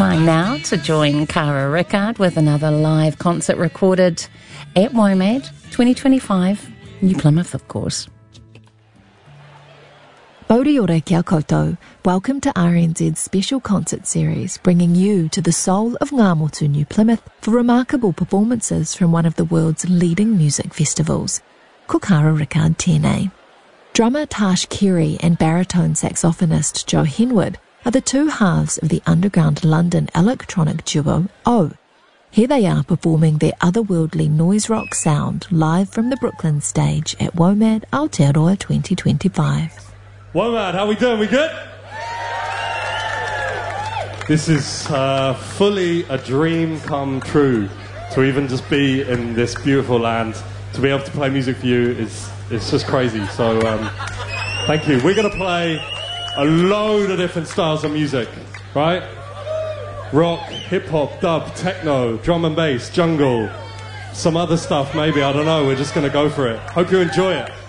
Time now to join Cara Rickard with another live concert recorded at WOMAD 2025, New Plymouth, of course. Ōre ora kia koutou. Welcome to RNZ's special concert series, bringing you to the soul of Ngā Motu, New Plymouth, for remarkable performances from one of the world's leading music festivals. Ko Cara Rickard tēnei. Drummer Tash Kerry and baritone saxophonist Joe Henwood are the two halves of the underground London electronic duo O. Here they are performing their otherworldly noise rock sound live from the Brooklyn stage at WOMAD Aotearoa 2025. WOMAD, how we doing? We good? This is fully a dream come true to even just be in this beautiful land. To be able to play music for you it's just crazy. So thank you. We're going to play a load of different styles of music, right? Rock, hip-hop, dub, techno, drum and bass, jungle, some other stuff maybe, I don't know. We're just going to go for it. Hope you enjoy it.